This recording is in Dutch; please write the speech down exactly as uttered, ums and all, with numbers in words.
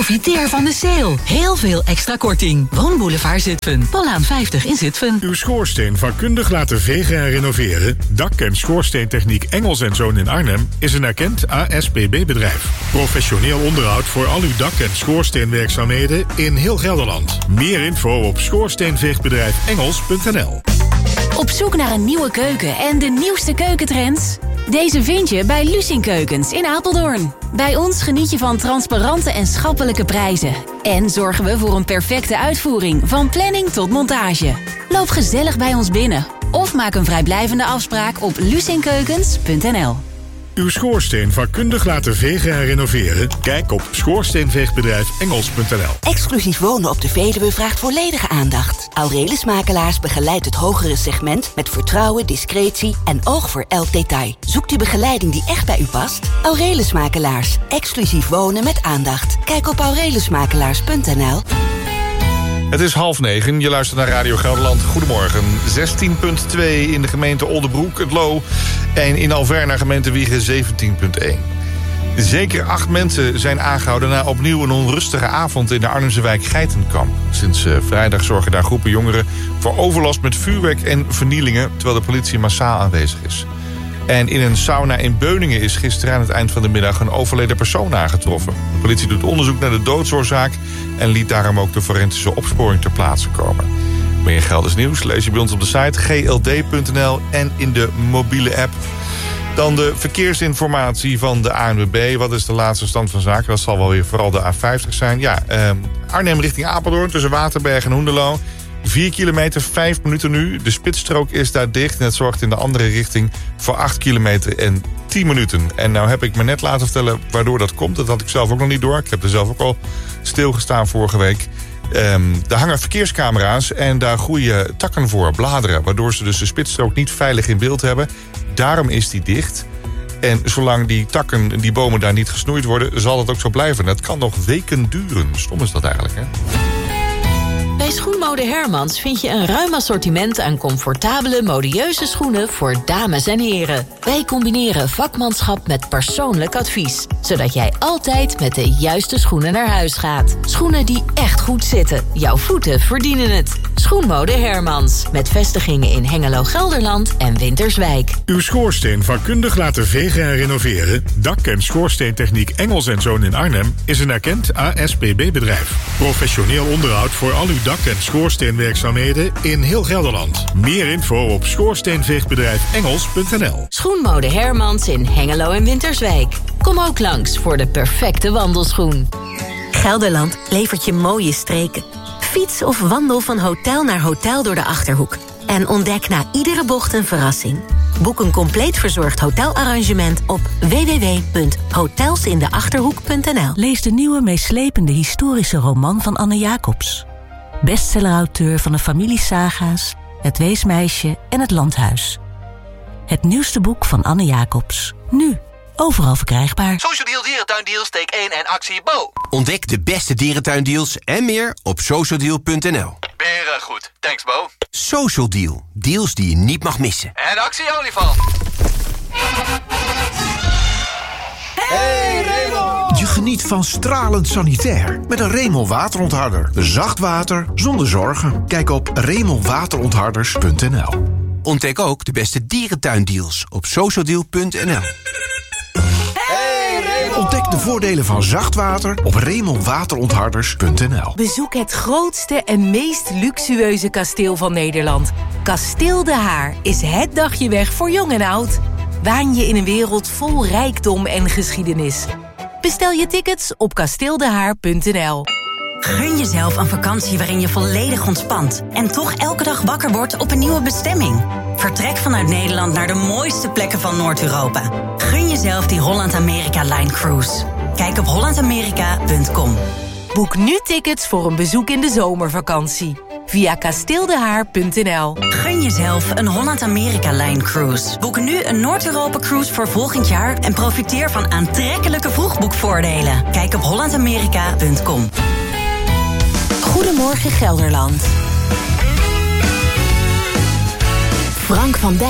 Profiteer van de sale. Heel veel extra korting. Woonboulevard Zutphen. Paulaan vijftig in Zutphen. Uw schoorsteen vakkundig laten vegen en renoveren? Dak- en schoorsteentechniek Engels en Zoon in Arnhem is een erkend A S P B-bedrijf. Professioneel onderhoud voor al uw dak- en schoorsteenwerkzaamheden in heel Gelderland. Meer info op schoorsteenveegbedrijf engels punt n l. Op zoek naar een nieuwe keuken en de nieuwste keukentrends? Deze vind je bij Lucien Keukens in Apeldoorn. Bij ons geniet je van transparante en schappelijke prijzen. En zorgen we voor een perfecte uitvoering, van planning tot montage. Loop gezellig bij ons binnen of maak een vrijblijvende afspraak op lucien keukens punt n l. Uw schoorsteen vakkundig laten vegen en renoveren? Kijk op schoorsteenveegbedrijf engels punt n l. Exclusief wonen op de Veluwe vraagt volledige aandacht. Aurelius Makelaars begeleidt het hogere segment met vertrouwen, discretie en oog voor elk detail. Zoekt u begeleiding die echt bij u past? Aurelius Makelaars. Exclusief wonen met aandacht. Kijk op aurelius makelaars punt n l. Het is half negen, je luistert naar Radio Gelderland. Goedemorgen. zestien komma twee in de gemeente Oldebroek, het Loo. En in Alverna, gemeente Wijchen, zeventien komma één. Zeker acht mensen zijn aangehouden na opnieuw een onrustige avond in de Arnhemse wijk Geitenkamp. Sinds uh, vrijdag zorgen daar groepen jongeren voor overlast met vuurwerk en vernielingen, terwijl de politie massaal aanwezig is. En in een sauna in Beuningen is gisteren aan het eind van de middag een overleden persoon aangetroffen. De politie doet onderzoek naar de doodsoorzaak en liet daarom ook de forensische opsporing ter plaatse komen. Meer Gelders nieuws lees je bij ons op de site g l d punt n l en in de mobiele app. Dan de verkeersinformatie van de A N W B. Wat is de laatste stand van zaken? Dat zal wel weer vooral de A vijftig zijn. Ja, eh, Arnhem richting Apeldoorn tussen Waterberg en Hoenderloo. vier kilometer, vijf minuten nu. De spitsstrook is daar dicht en het zorgt in de andere richting voor acht kilometer en tien minuten. En nou heb ik me net laten vertellen waardoor dat komt. Dat had ik zelf ook nog niet door. Ik heb er zelf ook al stilgestaan vorige week. Um, er hangen verkeerscamera's en daar groeien takken voor, bladeren, waardoor ze dus de spitsstrook niet veilig in beeld hebben. Daarom is die dicht. En zolang die takken, die bomen daar niet gesnoeid worden, zal het ook zo blijven. Het kan nog weken duren. Stom is dat eigenlijk, hè? Bij Schoenmode Hermans vind je een ruim assortiment aan comfortabele, modieuze schoenen voor dames en heren. Wij combineren vakmanschap met persoonlijk advies, zodat jij altijd met de juiste schoenen naar huis gaat. Schoenen die echt goed zitten. Jouw voeten verdienen het. Schoenmode Hermans, met vestigingen in Hengelo, Gelderland en Winterswijk. Uw schoorsteen vakkundig laten vegen en renoveren? Dak- en schoorsteentechniek Engels en Zoon in Arnhem is een erkend A S P B-bedrijf. Professioneel onderhoud voor al uw dak- en schoorsteenwerkzaamheden in heel Gelderland. Meer info op schoorsteenveegbedrijf engels punt n l. Schoenmode Hermans in Hengelo en Winterswijk. Kom ook langs voor de perfecte wandelschoen. Gelderland levert je mooie streken. Fiets of wandel van hotel naar hotel door de Achterhoek. En ontdek na iedere bocht een verrassing. Boek een compleet verzorgd hotelarrangement op w w w punt hotels in de achterhoek punt n l. Lees de nieuwe, meeslepende historische roman van Anne Jacobs. Bestsellerauteur van de familiesaga's, Het Weesmeisje en Het Landhuis. Het nieuwste boek van Anne Jacobs. Nu, overal verkrijgbaar. Social Deal Dierentuindeals, take één en actie Bo. Ontdek de beste dierentuindeals en meer op social deal punt n l. Beren goed. Thanks Bo. Social Deal. Deals die je niet mag missen. En actie olifant. Hey Raymond! Je geniet van stralend sanitair met een Raymond waterontharder. Zacht water zonder zorgen. Kijk op raymond waterontharders punt n l. Ontdek ook de beste dierentuindeals op social deal punt n l. Hey Raymond! Ontdek de voordelen van zacht water op raymond waterontharders punt n l. Bezoek het grootste en meest luxueuze kasteel van Nederland. Kasteel De Haar is het dagje weg voor jong en oud. Waan je in een wereld vol rijkdom en geschiedenis. Bestel je tickets op kasteeldehaar punt n l. Gun jezelf een vakantie waarin je volledig ontspant en toch elke dag wakker wordt op een nieuwe bestemming. Vertrek vanuit Nederland naar de mooiste plekken van Noord-Europa. Gun jezelf die Holland-Amerika-Line Cruise. Kijk op holland amerika punt com. Boek nu tickets voor een bezoek in de zomervakantie via kasteeldehaar punt n l. Gun jezelf een Holland-Amerika-Line Cruise. Boek nu een Noord-Europa-cruise voor volgend jaar en profiteer van aantrekkelijke vroegboekvoordelen. Kijk op holland amerika punt com. Goedemorgen Gelderland. Frank van Dijk.